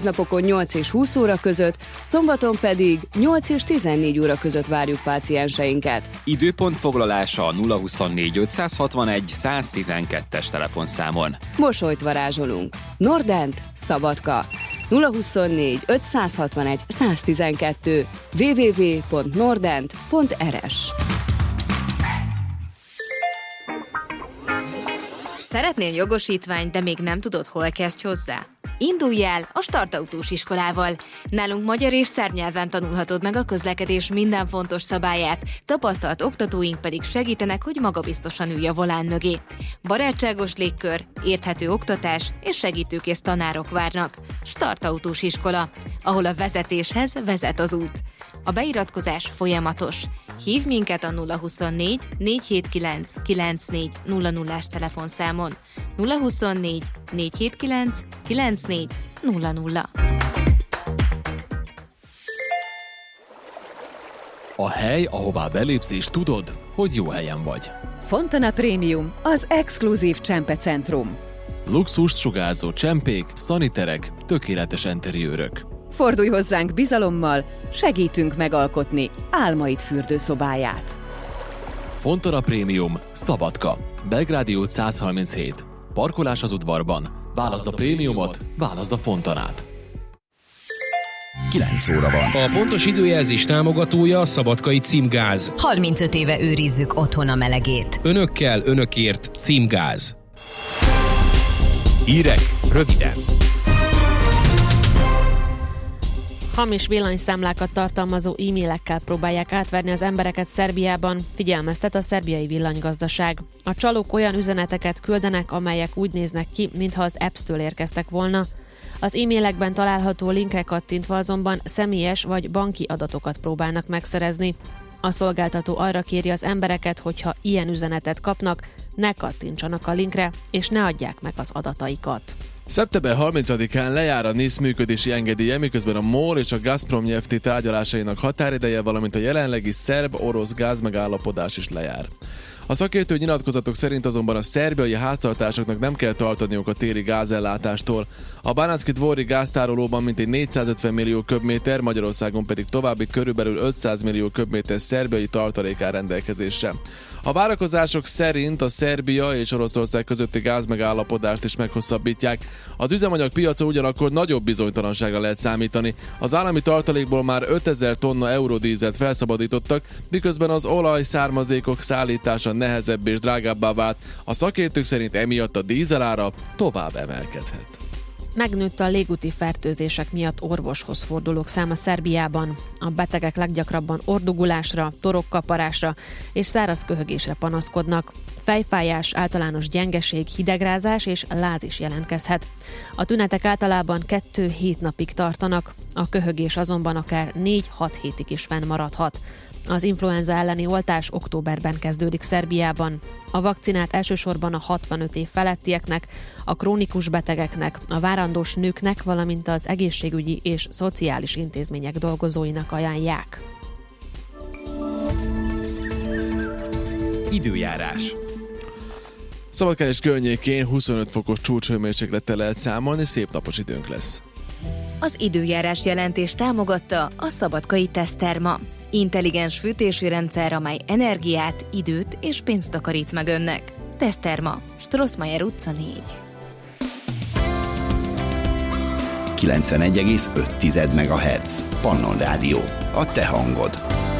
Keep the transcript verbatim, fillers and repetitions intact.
hétköznapokon nyolc és húsz óra között, szombaton pedig nyolc és tizennégy óra között várjuk pácienseinket. Időpont foglalása a nulla huszonnégy ötszázhatvanegy száztizenkettes telefonszámon. Mosolyt varázsolunk. Nordent, Szabadka. nulla huszonnégy ötszázhatvanegy száztizenkettő double-u double-u double-u pont nordent pont r s. Szeretnél jogosítványt, de még nem tudod, hol kezdj hozzá? Indulj el a Startautós iskolával. Nálunk magyar és szerb nyelven tanulhatod meg a közlekedés minden fontos szabályát, tapasztalt oktatóink pedig segítenek, hogy magabiztosan ülj a volán mögé. Barátságos légkör, érthető oktatás és segítőkész tanárok várnak. Startautós iskola, ahol a vezetéshez vezet az út. A beiratkozás folyamatos. Hívj minket a nulla huszonnégy négyszázhetvenkilenc kilencvennégy nulla nullás telefonszámon. nulla huszonnégy négyszázhetvenkilenc kilencvennégy nulla nulla. A hely, ahová belépsz és tudod, hogy jó helyen vagy. Fontana Premium, az exkluzív csempecentrum. Luxust sugárzó csempék, szaniterek, tökéletes enteriőrök. Fordulj hozzánk bizalommal, segítünk megalkotni álmaid fürdőszobáját. Fontana Premium, Szabadka, Belgrádi út száz harminchét. Parkolás az udvarban. Válaszd a prémiumot, válaszd a Fontanát. kilenc óra van. A pontos időjelzés támogatója a Szabadkai Címgáz. harmincöt éve őrizzük otthon a melegét. Önökkel, önökért Címgáz. Hírek röviden. Hamis villanyszámlákat tartalmazó e-mailekkel próbálják átverni az embereket Szerbiában, figyelmeztet a szerbiai villanygazdaság. A csalók olyan üzeneteket küldenek, amelyek úgy néznek ki, mintha az Apps-től érkeztek volna. Az e-mailekben található linkre kattintva azonban személyes vagy banki adatokat próbálnak megszerezni. A szolgáltató arra kéri az embereket, hogyha ilyen üzenetet kapnak, ne kattintsanak a linkre, és ne adják meg az adataikat. szeptember harmincadikán lejár a NISZ működési engedélye, miközben a MOL és a Gazprom Nyefti tárgyalásainak határideje, valamint a jelenlegi szerb-orosz gázmegállapodás is lejár. A szakértő nyilatkozatok szerint azonban a szerbiai háztartásoknak nem kell tartaniuk a téli gázellátástól. A Banatski Dvori gáztárolóban mintegy négyszázötven millió köbméter, Magyarországon pedig további körülbelül ötszáz millió köbméter szerbiai tartalék áll rendelkezésre. A várakozások szerint a Szerbia és Oroszország közötti gázmegállapodást is meghosszabbítják. Az üzemanyag piaca ugyanakkor nagyobb bizonytalanságra lehet számítani. Az állami tartalékból már ötezer tonna eurodízelt felszabadítottak, miközben az olajszármazékok szállítása nehezebb és drágábbá vált. A szakértők szerint emiatt a dízelára tovább emelkedhet. Megnőtt a légúti fertőzések miatt orvoshoz fordulók száma Szerbiában. A betegek leggyakrabban ordugulásra, torokkaparásra és száraz köhögésre panaszkodnak. Fejfájás, általános gyengeség, hidegrázás és láz is jelentkezhet. A tünetek általában kettő-hét napig tartanak, a köhögés azonban akár négy-hat hétig is fennmaradhat. Az influenza elleni oltás októberben kezdődik Szerbiában. A vakcinát elsősorban a hatvanöt év felettieknek, a krónikus betegeknek, a várandós nőknek, valamint az egészségügyi és szociális intézmények dolgozóinak ajánlják. Időjárás. Szabadkán környékén huszonöt fokos csúcshőmérséklettel lehet számolni, szép napos időnk lesz. Az időjárás jelentést támogatta a Szabadkai Teszterma. Intelligens fűtési rendszer, amely energiát, időt és pénzt takarít meg önnek. Teszterma, Strossmayer utca négy. kilencvenegy egész öt megahertz. Pannon Rádió. A te hangod.